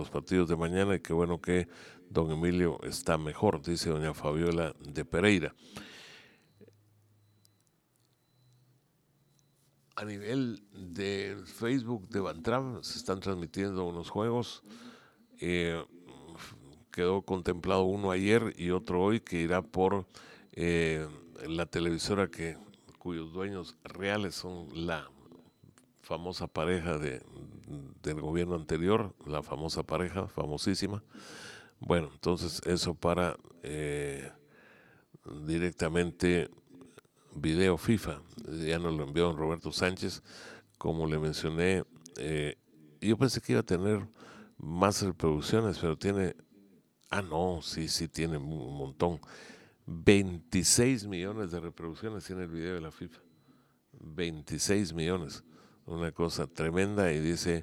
los partidos de mañana y qué bueno que don Emilio está mejor, dice doña Fabiola de Pereira. A nivel de Facebook de Bantram se están transmitiendo unos juegos. Eh, Quedó contemplado uno ayer y otro hoy que irá por la televisora cuyos dueños reales son la famosa pareja del gobierno anterior, la famosa pareja, famosísima. Bueno, entonces eso para directamente video FIFA, ya nos lo envió don Roberto Sánchez, como le mencioné, yo pensé que iba a tener más reproducciones, pero tiene, no, sí tiene un montón, 26 millones de reproducciones tiene el video de la FIFA, 26 millones, una cosa tremenda, y dice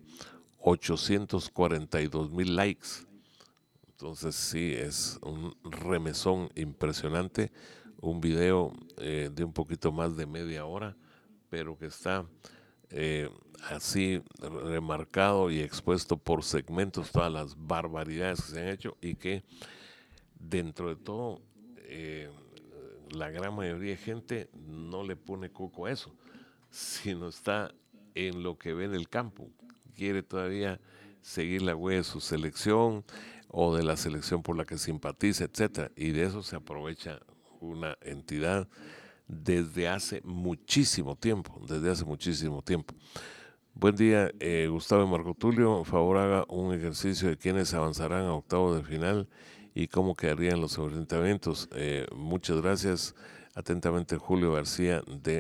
842,000 likes. Entonces sí, es un remesón impresionante, un video de un poquito más de media hora, pero que está eh, así remarcado y expuesto por segmentos todas las barbaridades que se han hecho y que dentro de todo eh, la gran mayoría de gente no le pone coco a eso, sino está en lo que ve en el campo. Quiere todavía seguir la huella de su selección o de la selección por la que simpatiza, etcétera. Y de eso se aprovecha una entidad desde hace muchísimo tiempo, desde hace muchísimo tiempo. Buen día, Gustavo y Marco Tulio. Por favor, haga un ejercicio de quiénes avanzarán a octavos de final y cómo quedarían los enfrentamientos. Muchas gracias. Atentamente, Julio García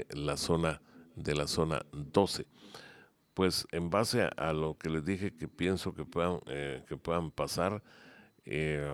de la zona 12. Pues en base a lo que les dije que pienso que puedan pasar, eh,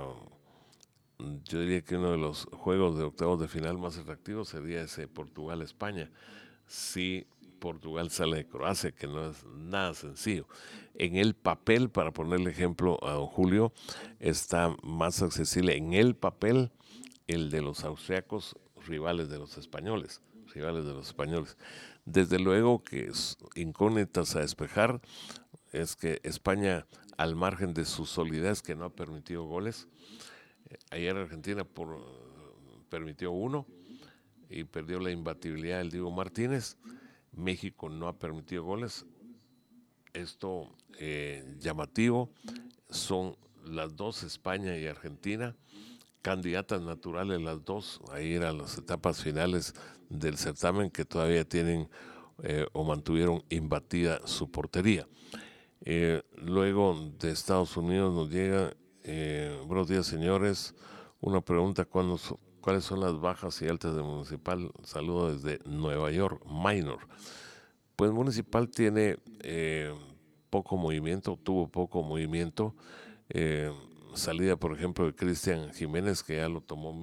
yo diría que uno de los juegos de octavos de final más atractivos sería ese Portugal-España. Si Portugal sale de Croacia, que no es nada sencillo. En el papel, para ponerle ejemplo a don Julio, está más accesible en el papel el de los austriacos, rivales de los españoles, rivales de los españoles. Desde luego que es incógnitas a despejar es que España, al margen de su solidez que no ha permitido goles, ayer Argentina permitió uno y perdió la imbatibilidad del Diego Martínez. México no ha permitido goles. Esto llamativo. Son las dos, España y Argentina, candidatas naturales las dos a ir a las etapas finales del certamen, que todavía tienen o mantuvieron imbatida su portería. Luego de Estados Unidos nos llega, buenos días señores, una pregunta, ¿cuáles son las bajas y altas de Municipal? Saludo desde Nueva York, Minor. Pues Municipal tiene poco movimiento, tuvo poco movimiento, eh, salida por ejemplo de Cristian Jiménez, que ya lo tomó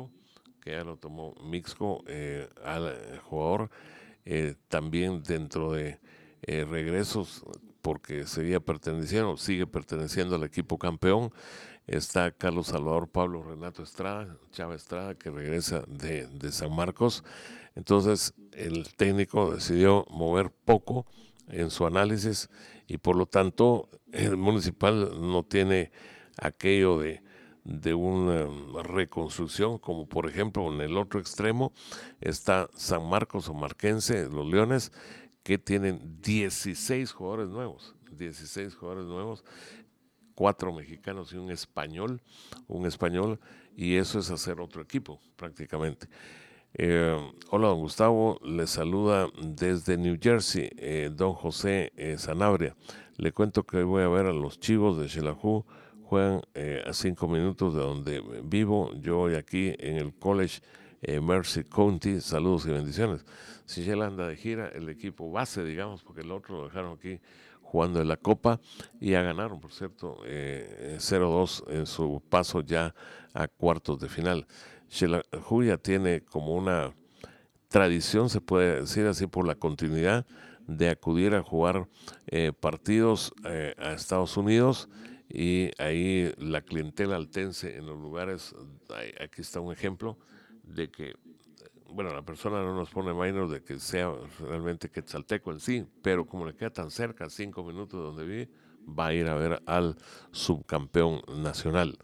Mixco al jugador, también dentro de regresos, porque sigue perteneciendo al equipo campeón, está Carlos Salvador Pablo Renato Estrada, Chava Estrada, que regresa de San Marcos. Entonces el técnico decidió mover poco en su análisis y por lo tanto el Municipal no tiene aquello de una reconstrucción, como por ejemplo en el otro extremo está San Marcos o Marquense, los Leones, que tienen 16 jugadores nuevos, 4 mexicanos y un español, y eso es hacer otro equipo prácticamente. Hola don Gustavo, le saluda desde New Jersey, don José Sanabria. Le cuento que hoy voy a ver a los Chivos de Xelajú, juegan a 5 minutos de donde vivo, yo hoy aquí en el College Mercy County, saludos y bendiciones. Si Shela anda de gira, el equipo base, digamos, porque el otro lo dejaron aquí jugando en la Copa y ya ganaron, por cierto, 0-2 en su paso ya a cuartos de final. Xelajú ya tiene como una tradición, se puede decir así, por la continuidad de acudir a jugar partidos a Estados Unidos, y ahí la clientela altense en los lugares, aquí está un ejemplo de que, bueno, la persona no nos pone minor de que sea realmente quetzalteco en sí, pero como le queda tan cerca, 5 minutos de donde vive, va a ir a ver al subcampeón nacional.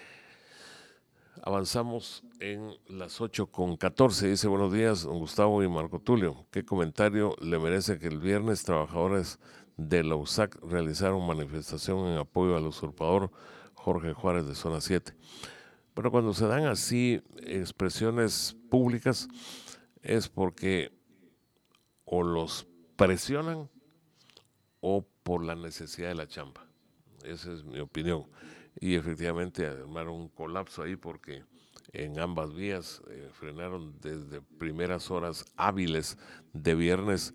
Avanzamos en las 8:14. Dice: buenos días, don Gustavo y Marco Tulio. ¿Qué comentario le merece que el viernes trabajadores de la USAC realizaron manifestación en apoyo al usurpador Jorge Juárez de Zona 7? Bueno, cuando se dan así expresiones públicas es porque o los presionan o por la necesidad de la chamba. Esa es mi opinión. Y efectivamente armaron un colapso ahí porque en ambas vías frenaron desde primeras horas hábiles de viernes,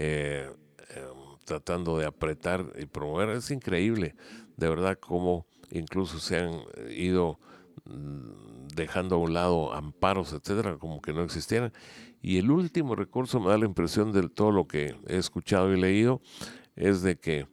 tratando de apretar y promover. Es increíble, de verdad, cómo incluso se han ido dejando a un lado amparos, etcétera, como que no existieran. Y el último recurso, me da la impresión de todo lo que he escuchado y leído, es de que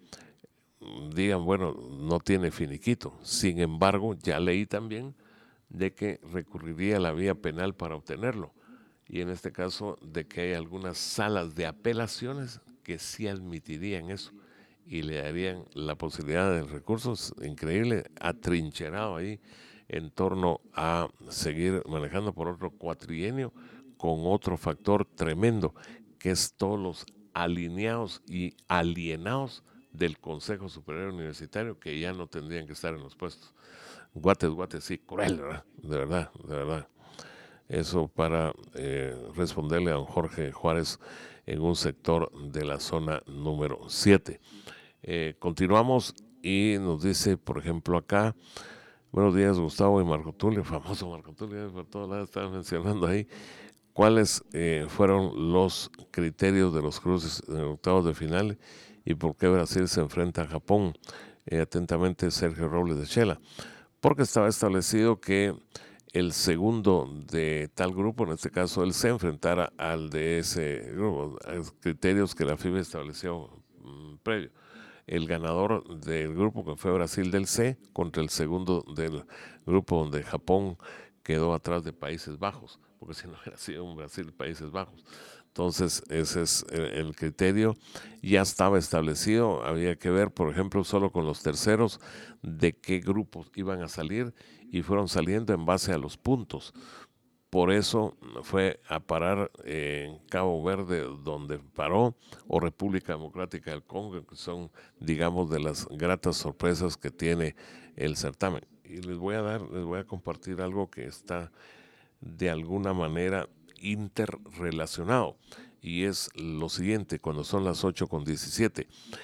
digan, bueno, no tiene finiquito. Sin embargo, ya leí también de que recurriría a la vía penal para obtenerlo. Y en este caso, de que hay algunas salas de apelaciones que sí admitirían eso y le darían la posibilidad de recursos, increíble, atrincherado ahí en torno a seguir manejando por otro cuatrienio con otro factor tremendo, que es todos los alineados y alienados del Consejo Superior Universitario que ya no tendrían que estar en los puestos. Guates, sí, cruel, ¿verdad? De verdad, de verdad. Eso para responderle a don Jorge Juárez en un sector de la zona número 7. Continuamos y nos dice, por ejemplo, acá: buenos días, Gustavo y Marco Tulio, famoso Marco Tulio, por todos lados estaban mencionando ahí. ¿Cuáles fueron los criterios de los cruces en octavos de final y por qué Brasil se enfrenta a Japón? Atentamente, Sergio Robles de Chela. Porque estaba establecido que el segundo de tal grupo, en este caso él, se enfrentara al de ese grupo, criterios que la FIBA estableció previo. El ganador del grupo, que fue Brasil del C, contra el segundo del grupo, donde Japón quedó atrás de Países Bajos, porque si no hubiera sido un Brasil Países Bajos. Entonces, ese es el criterio. Ya estaba establecido, había que ver, por ejemplo, solo con los terceros, de qué grupos iban a salir, y fueron saliendo en base a los puntos. Por eso fue a parar en Cabo Verde, donde paró, o República Democrática del Congo, que son, digamos, de las gratas sorpresas que tiene el certamen. Y les voy a compartir algo que está de alguna manera interrelacionado, y es lo siguiente: cuando son las 8:17,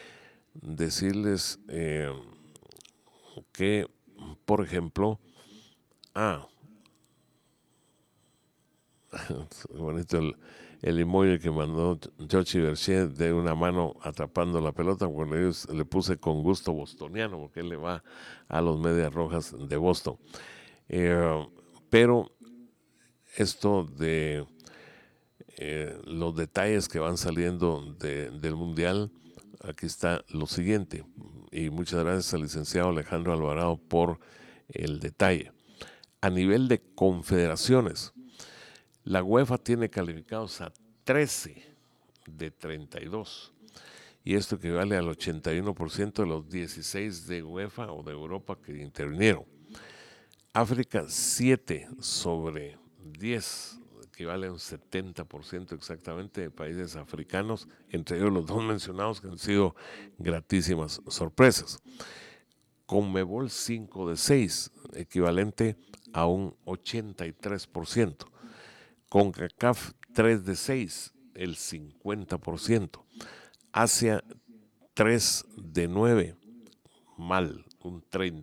decirles que, por ejemplo, bonito el emoji que mandó Jochi Berchet de una mano atrapando la pelota, cuando ellos le puse con gusto bostoniano, porque él le va a los Medias Rojas de Boston. Pero esto de los detalles que van saliendo del Mundial, aquí está lo siguiente, y muchas gracias al licenciado Alejandro Alvarado por el detalle. A nivel de confederaciones, la UEFA tiene calificados a 13 de 32, y esto equivale al 81% de los 16 de UEFA o de Europa que intervinieron. África, 7 sobre 10, equivale a un 70% exactamente de países africanos, entre ellos los dos mencionados, que han sido gratísimas sorpresas. Conmebol, 5 de 6, equivalente a un 83%. CONCACAF, 3 de 6, el 50%. Asia, 3 de 9, mal, un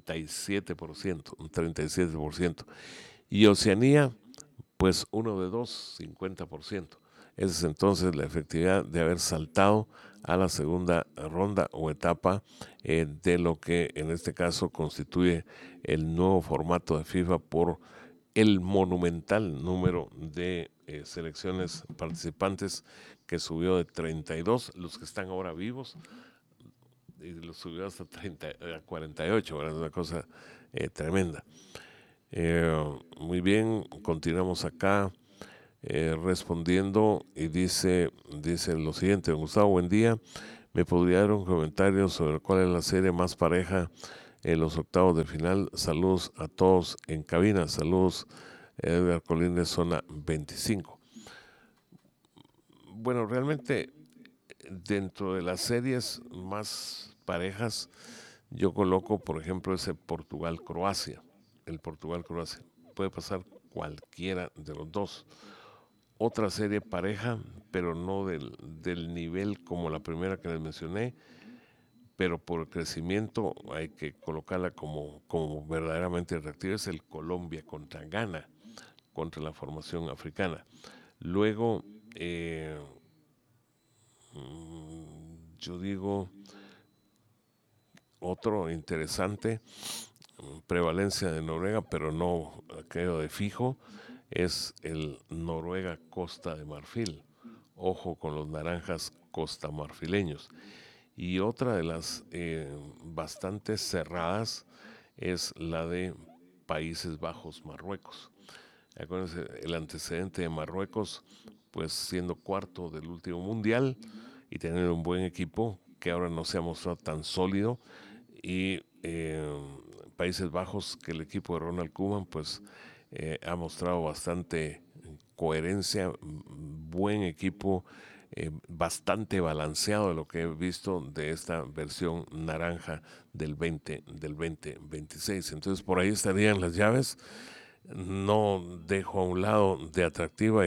37%. Y Oceanía, pues 1 de 2, 50%. Esa es entonces la efectividad de haber saltado a la segunda ronda o etapa de lo que en este caso constituye el nuevo formato de FIFA, por el monumental número de selecciones participantes, que subió de 32, los que están ahora vivos, y los subió hasta 48, ¿verdad? Es una cosa tremenda. Muy bien, continuamos acá respondiendo, y dice lo siguiente: Gustavo, buen día. ¿Me podría dar un comentario sobre cuál es la serie más pareja en los octavos de final? Saludos a todos en cabina. Saludos, Edgar Colines, zona 25. Bueno, realmente dentro de las series más parejas, yo coloco, por ejemplo, ese Portugal-Croacia. El Portugal-Croacia. Puede pasar cualquiera de los dos. Otra serie pareja, pero no del nivel como la primera que les mencioné, pero por el crecimiento hay que colocarla como verdaderamente atractiva, es el Colombia contra Ghana, contra la formación africana. Luego, yo digo, otro interesante, prevalencia de Noruega, pero no aquello de fijo, es el Noruega-Costa de Marfil. Ojo con los naranjas costamarfileños. Y otra de las bastante cerradas es la de Países Bajos-Marruecos. Acuérdense, el antecedente de Marruecos, pues siendo cuarto del último mundial y tener un buen equipo que ahora no se ha mostrado tan sólido, y Países Bajos, que el equipo de Ronald Koeman pues ha mostrado bastante coherencia, buen equipo, bastante balanceado de lo que he visto de esta versión naranja del 2026. Entonces por ahí estarían las llaves. No dejo a un lado de atractiva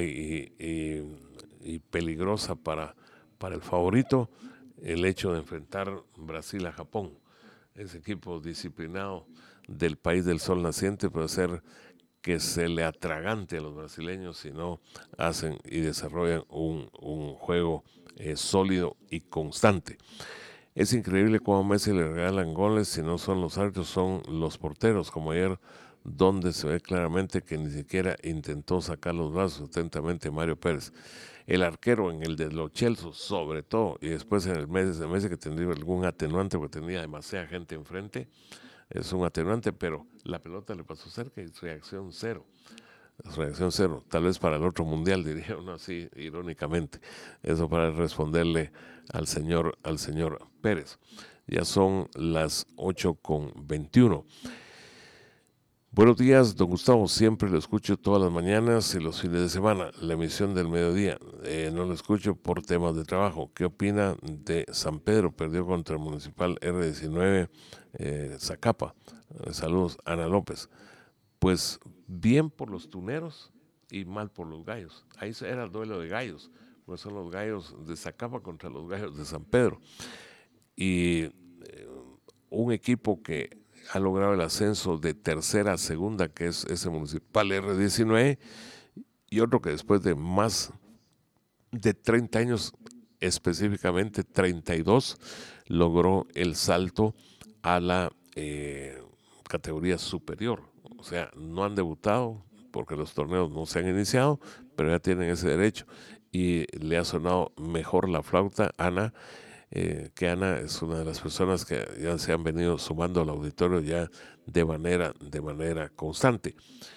y peligrosa para el favorito el hecho de enfrentar Brasil a Japón. Ese equipo disciplinado del país del sol naciente puede ser que se le atragante a los brasileños si no hacen y desarrollan un juego sólido y constante. Es increíble cómo a Messi le regalan goles, si no son los árbitros, son los porteros, como ayer, donde se ve claramente que ni siquiera intentó sacar los brazos atentamente Mario Pérez. El arquero en el de los Chelsea, sobre todo, y después en el Messi que tendría algún atenuante porque tenía demasiada gente enfrente, es un atenuante, pero la pelota le pasó cerca y reacción cero. Reacción cero, tal vez para el otro mundial, diría uno así, irónicamente. Eso para responderle al señor Pérez. Ya son las 8:21. Buenos días, don Gustavo. Siempre lo escucho todas las mañanas y los fines de semana. La emisión del mediodía. No lo escucho por temas de trabajo. ¿Qué opina de San Pedro? Perdió contra el Municipal R19 Zacapa. Saludos, Ana López. Pues bien por los tuneros y mal por los gallos. Ahí era el duelo de gallos, pues son los gallos de Zacapa contra los gallos de San Pedro. Y un equipo que ha logrado el ascenso de tercera a segunda, que es ese Municipal R19, y otro que después de más de 30 años, específicamente 32, logró el salto a la categoría superior. O sea, no han debutado porque los torneos no se han iniciado, pero ya tienen ese derecho. Y le ha sonado mejor la flauta Ana, que Ana es una de las personas que ya se han venido sumando al auditorio ya de manera constante.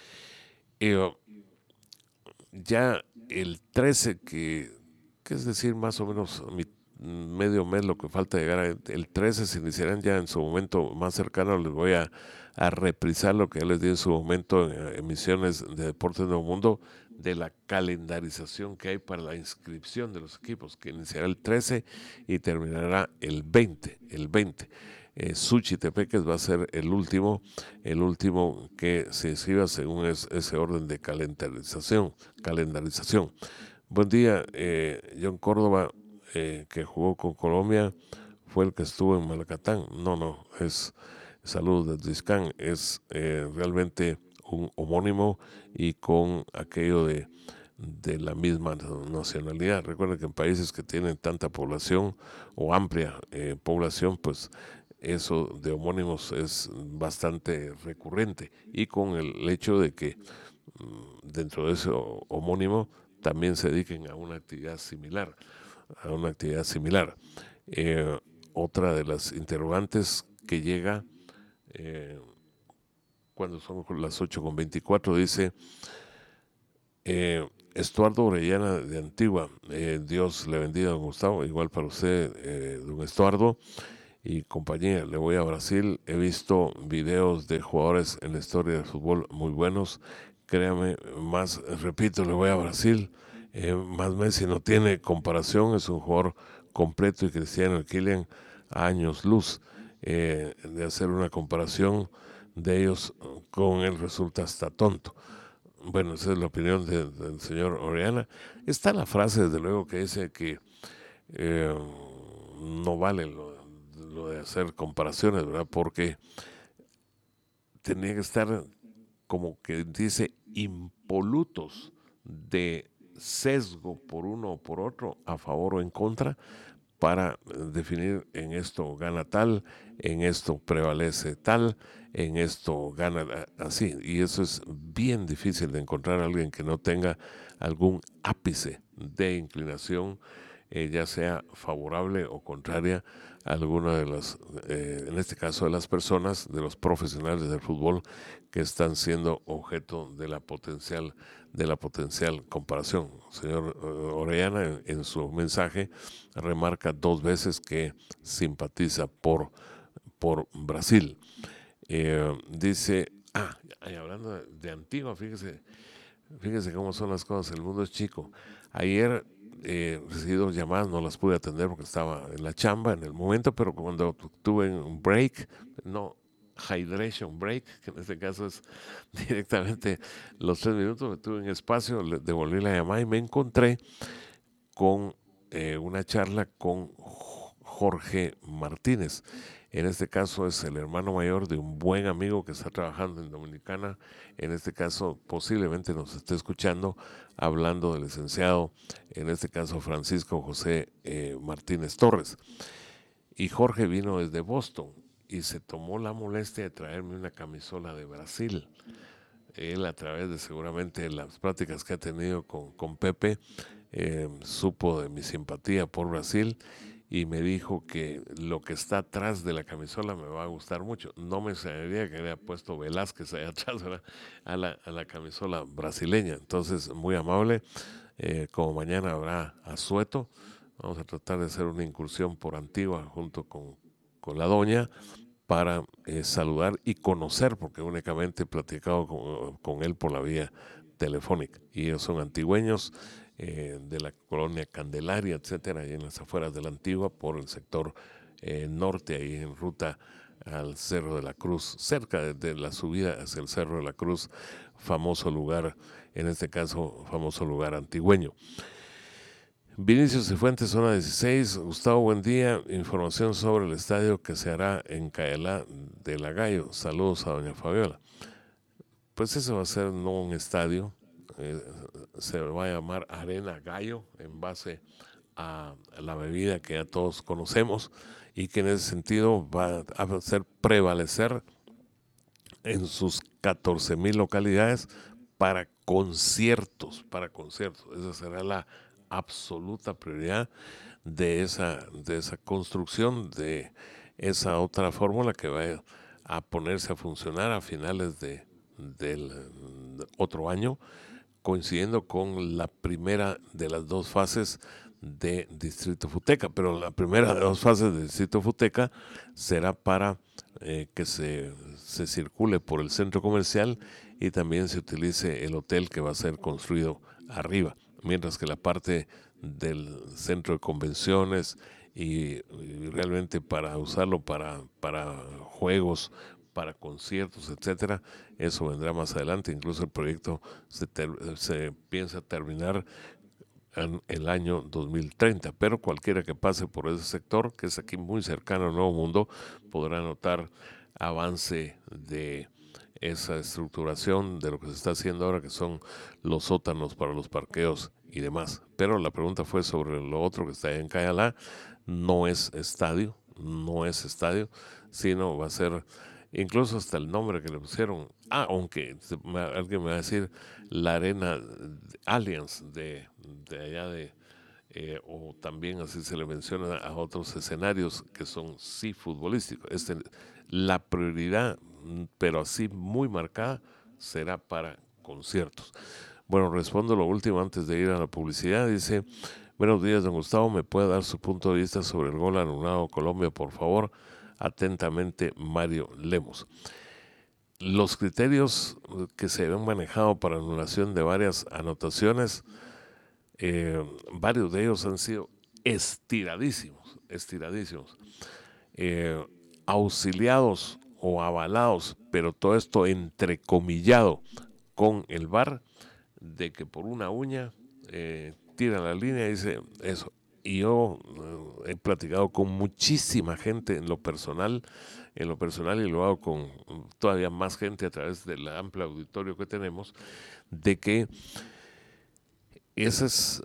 Ya el 13, que es decir, más o menos medio mes lo que falta llegar el 13, se iniciarán ya en su momento más cercano. Les voy a reprisar lo que ya les di en su momento en emisiones de Deportes Nuevo Mundo, de la calendarización que hay para la inscripción de los equipos, que iniciará el 13 y terminará el 20. Suchitepeques va a ser el último que se inscriba según ese orden de calendarización. Buen día, John Córdoba, que jugó con Colombia, fue el que estuvo en Malacatán. No, es saludos desde Iscán, es realmente un homónimo y con aquello de la misma nacionalidad. Recuerden que en países que tienen tanta población o amplia población, pues eso de homónimos es bastante recurrente, y con el hecho de que dentro de ese homónimo también se dediquen a una actividad similar. Eh, Otra de las interrogantes que llega cuando son las 8:24 dice Estuardo Orellana de Antigua, Dios le bendiga, don Gustavo, igual para usted, don Estuardo y compañía. Le voy a Brasil, he visto videos de jugadores en la historia del fútbol muy buenos, créame, más, repito, le voy a Brasil, más Messi no tiene comparación, es un jugador completo y Cristiano el Kylian a años luz. De hacer una comparación de ellos con él resulta hasta tonto. Bueno, esa es la opinión del señor Orellana. Está la frase, desde luego, que dice que eh, no vale lo de hacer comparaciones, ¿verdad? Porque tenía que estar, como que dice, impolutos de sesgo por uno o por otro, a favor o en contra, para definir en esto gana tal, en esto prevalece tal, en esto gana así. Y eso es bien difícil de encontrar a alguien que no tenga algún ápice de inclinación, ya sea favorable o contraria a alguna de las, en este caso de las personas, de los profesionales del fútbol que están siendo objeto de la potencial comparación. Señor Orellana, en su mensaje, remarca 2 veces que simpatiza por Brasil. Dice, y hablando de Antigua, fíjese cómo son las cosas, el mundo es chico. Ayer recibí 2 llamadas, no las pude atender porque estaba en la chamba en el momento, pero cuando tuve un break, no, hydration break, que en este caso es directamente los 3 minutos, me tuve en espacio, le devolví la llamada y me encontré con una charla con Jorge Martínez. En este caso es el hermano mayor de un buen amigo que está trabajando en Dominicana. En este caso posiblemente nos esté escuchando hablando del licenciado, en este caso Francisco José Martínez Torres. Y Jorge vino desde Boston y se tomó la molestia de traerme una camisola de Brasil. Él, a través de seguramente las pláticas que ha tenido con Pepe, supo de mi simpatía por Brasil y me dijo que lo que está atrás de la camisola me va a gustar mucho. No me extrañaría que haya puesto Velázquez allá atrás, ¿verdad? A la camisola brasileña. Entonces, muy amable. Como mañana habrá asueto, vamos a tratar de hacer una incursión por Antigua junto con la doña para saludar y conocer, porque únicamente he platicado con él por la vía telefónica. Y ellos son antigüeños de la colonia Candelaria, etcétera, ahí en las afueras de la Antigua, por el sector norte, ahí en ruta al Cerro de la Cruz, cerca de la subida hacia el Cerro de la Cruz, famoso lugar, en este caso, famoso lugar antigüeño. Vinicius Cifuentes, zona 16. Gustavo, buen día. Información sobre el estadio que se hará en Caelá de la Gallo. Saludos a doña Fabiola. Pues ese va a ser no un estadio, eh, se va a llamar Arena Gallo en base a la bebida que ya todos conocemos y que en ese sentido va a hacer prevalecer en sus 14,000 localidades para conciertos. Esa será la absoluta prioridad de esa construcción, de esa otra fórmula que va a ponerse a funcionar a finales del otro año, coincidiendo con la primera de las 2 fases de Distrito Futeca, pero la primera de 2 fases de Distrito Futeca será para que se circule por el centro comercial y también se utilice el hotel que va a ser construido arriba, mientras que la parte del centro de convenciones y realmente para usarlo para juegos, para conciertos, etcétera, eso vendrá más adelante. Incluso el proyecto se piensa terminar en el año 2030, pero cualquiera que pase por ese sector, que es aquí muy cercano al Nuevo Mundo, podrá notar avance de esa estructuración de lo que se está haciendo ahora, que son los sótanos para los parqueos y demás. Pero la pregunta fue sobre lo otro que está en Cayalá. No es estadio, no es estadio, sino va a ser incluso hasta el nombre que le pusieron. Aunque alguien me va a decir la arena Allianz de allá o también así se le menciona a otros escenarios que son sí futbolísticos. La prioridad, pero así muy marcada, será para conciertos. Bueno, respondo lo último antes de ir a la publicidad. Dice: buenos días, don Gustavo, ¿me puede dar su punto de vista sobre el gol anulado a Colombia, por favor? Atentamente, Mario Lemos. Los criterios que se han manejado para anulación de varias anotaciones, varios de ellos han sido estiradísimos, auxiliados o avalados, pero todo esto entrecomillado con el VAR, de que por una uña tira la línea y dice eso. Y yo he platicado con muchísima gente en lo personal y lo hago con todavía más gente a través del amplio auditorio que tenemos, de que esas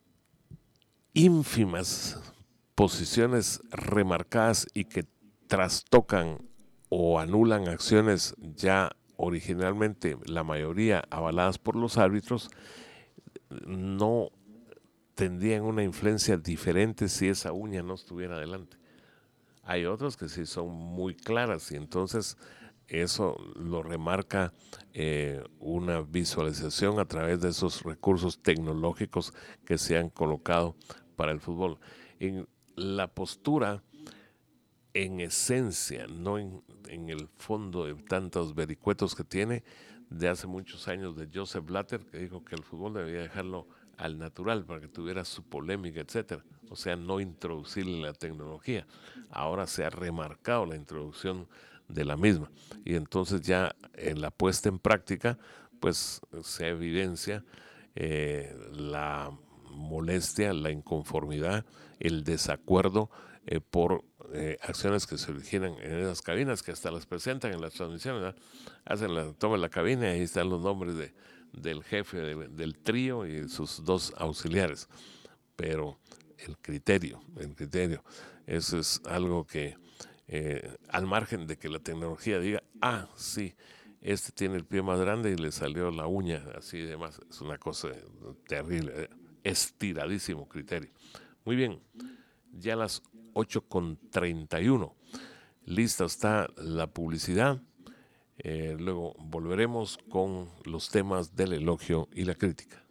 ínfimas posiciones remarcadas y que trastocan o anulan acciones ya originalmente, la mayoría avaladas por los árbitros, no tendrían una influencia diferente si esa uña no estuviera adelante. Hay otras que sí son muy claras y entonces eso lo remarca una visualización a través de esos recursos tecnológicos que se han colocado para el fútbol. En la postura, en esencia, no en el fondo de tantos vericuetos que tiene, de hace muchos años, de Joseph Blatter, que dijo que el fútbol debía dejarlo al natural para que tuviera su polémica, etcétera. O sea, no introducirle la tecnología. Ahora se ha remarcado la introducción de la misma. Y entonces ya en la puesta en práctica, pues se evidencia la molestia, la inconformidad, el desacuerdo por acciones que se originan en esas cabinas, que hasta las presentan en las transmisiones, ¿verdad? Toman la cabina y ahí están los nombres del jefe del trío y sus dos auxiliares. Pero el criterio, eso es algo que al margen de que la tecnología diga, sí, este tiene el pie más grande y le salió la uña así y demás, es una cosa terrible, estiradísimo criterio. Muy bien, ya a las 8:31, lista está la publicidad. Luego volveremos con los temas del elogio y la crítica.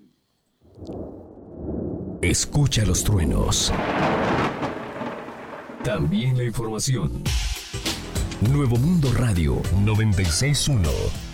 Escucha los truenos. También la información. Nuevo Mundo Radio 96.1.